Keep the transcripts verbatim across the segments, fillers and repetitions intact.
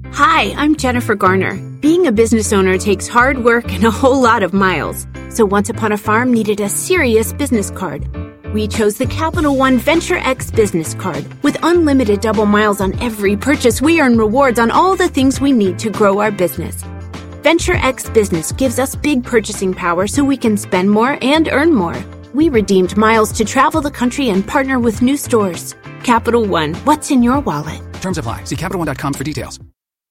Hi, I'm Jennifer Garner. Being a business owner takes hard work and a whole lot of miles. So Once Upon a Farm needed a serious business card. We chose the Capital One Venture X business card. With unlimited double miles on every purchase, we earn rewards on all the things we need to grow our business. Venture X Business gives us big purchasing power so we can spend more and earn more. We redeemed miles to travel the country and partner with new stores. Capital One, what's in your wallet? Terms apply. See Capital One dot com for details.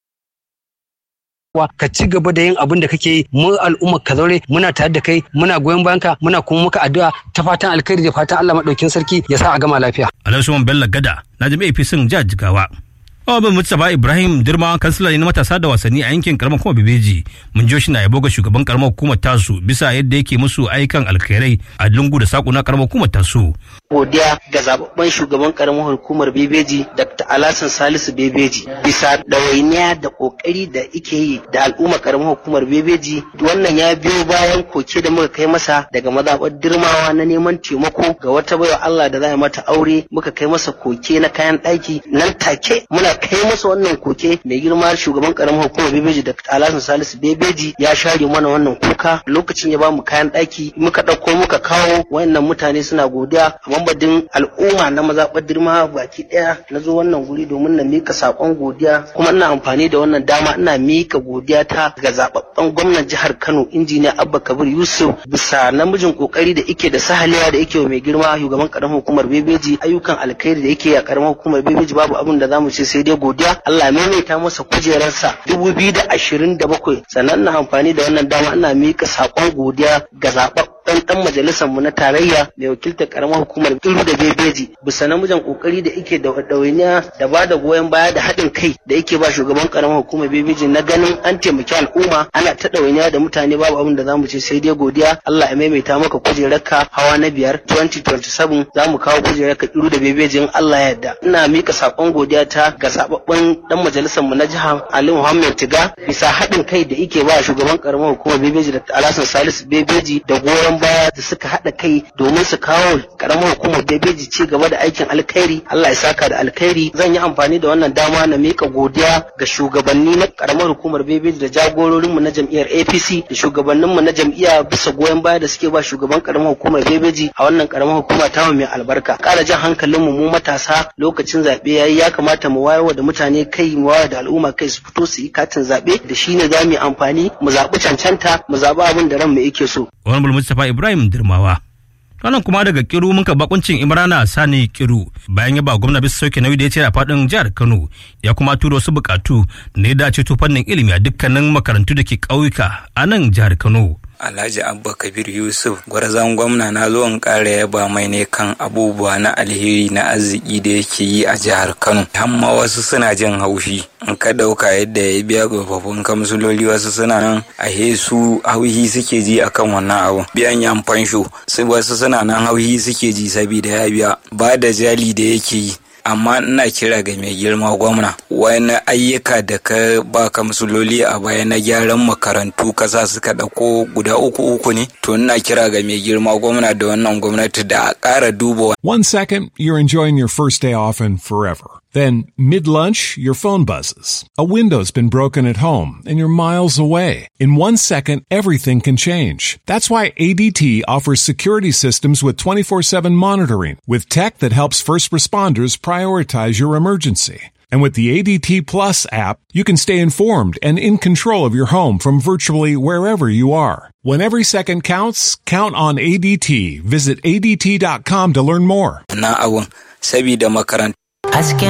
Ka ci gaba da yin abin da kake yi, mu al'umma ka zaure muna tare da kai, muna goyon bayanka, muna kuma maka addu'a ta fatan alkhairi da fatan Allah madaukin sarki ya sa a gama lafiya. Alhassan Bello Gada na jami'a A P C jihar Jigawa. Abin Mustapha Ibrahim Dirma kansila ne na matasa da wasanni a yankin karamar kuma Bebeji. Mun jo shi na yabo ga shugaban karamar hukumar tasu bisa yadda yake musu ayyukan alkhairai a lungu da sako na karamar hukumar tasu. Godiya ga zababben shugaban karamar hukumar Bebeji Doctor Alhassan Salisu Bebeji bisa dawainiya da kokari da yake yi da al'ummar karamar hukumar Bebeji. Wannan ya biyo bayan koke da muka kai masa daga mazabar Dirmawa na neman taimako ga wata baiwa Allah da za a mata aure, muka kai masa koke na kayan ɗaki nan take muna kai masa wannan koke. Mai girma shugaban karamar hukumar Bebeji Doctor Alhassan Salisu Bebeji ya share mana wannan kuka lokacin ya ba mu kayan ɗaki muka ɗauko muka kawo. Wayannan mutane suna godiya mambadin al'umma na mazaɓar Dirma baki ɗaya na zo wannan guri domin na mika saƙon godiya, kuma ina amfani da wannan dama ina mika godiya ta ga zaɓaɓɓen gwamnan jihar Kano injiniya Abba Kabir Yusuf bisa namijin kokari da yake da sahalewa da yake wa mai girma shugaban karamar hukumar Bebeji. Ayyukan alkhairi da yake a karamar hukumar Bebeji babu abin da zamu ce sai dai godiya. Allah ya maimaita masa kujerarsa dubu biyu da ashirin da bakwai. Sannan na amfani da wannan dama ina mika saƙon godiya ga zaɓaɓɓen dan dan majalisar mu na tarayya mai wakiltar karamar hukumar Kiru da Bebeji bisa namijin kokari da yake da dawainiya da ba da goyon baya da haɗin kai da yake ba shugaban karamar hukumar Bebeji na ganin an taimaki al'umma ana ta dawainiya da mutane. Babu abin da zamu ce sai dai godiya. Allah ya maimaita maka kujerarka hawa na biyar twenty twenty-seven zamu kawo kujerarka Kiru da Bebeji in Allah ya yarda. Ina mika sakon godiya ta ga zababben dan majalisar mu na jiha Ali Muhammad Tiga bisa haɗin kai da yake ba shugaban karamar hukumar Bebeji da Alhassan Salisu Bebeji da goyon baya da suka haɗa kai domin su kawo karamar hukumar Bebeji ci gaba da aikin alkhairi. Allah ya saka da alkhairi. Zan yi amfani da wannan dama na mika godiya ga shugabanni na karamar hukumar Bebeji da jagororin mu na jam'iyyar A P C da shugabannin mu na jam'iyya bisa goyon baya da suke ba shugaban karamar hukumar Bebeji a wannan karamar hukuma ta mai albarka. Ƙara jan hankalin mu mu matasa lokacin zabe yayi, ya kamata mu wayarwa da mutane kai, mu wayar da al'umma kai su fito su yi katin zabe da shine za mu yi amfani mu zaɓi cancanta, mu zaɓi abin da ran mu yake so. Honorable Mustapha Ibrahim Dirmawa. Ranar kuma daga Kiru muka bakuncin Imrana Sani Kiru bayan ya ba gwamna bisa sauke nauyi da ya ce a fadin jihar Kano, ya kuma turo su bukatu ne da ceto fannin ilimi a dukkanin makarantu da ke ƙauyuka a nan jihar Kano. Alhaji Abba Kabir Yusuf gwarzon gwamna na zo in ƙara yaba mai ne kan abubuwa na alheri na arziki da yake yi a jihar Kano. Hamma wasu suna jin haushi in ka ɗauka yadda ya biya tsofaffin kamsuloli, wasu suna nan a hesu hauhi suke ji akan wannan abu. Biyan yan fansho su wasu suna nan hauhi suke ji saboda ya biya ba da jali da yake yi. Amma ina kira ga mai girma gwamna, wani ayyuka da ka ba kamsuloli a baya na gyaran makarantu kasa suka ɗauko guda uku uku ne, to ina kira ga mai girma gwamna da wannan gwamnati da a ƙara duba. One second, you're enjoying your first day off and forever. Then, mid-lunch, your phone buzzes. A window's been broken at home, and you're miles away. In one second, everything can change. That's why A D T offers security systems with twenty-four seven monitoring, with tech that helps first responders prioritize your emergency. And with the A D T Plus app, you can stay informed and in control of your home from virtually wherever you are. When every second counts, count on A D T. Visit A D T dot com to learn more. Na abun, sabida makaranta.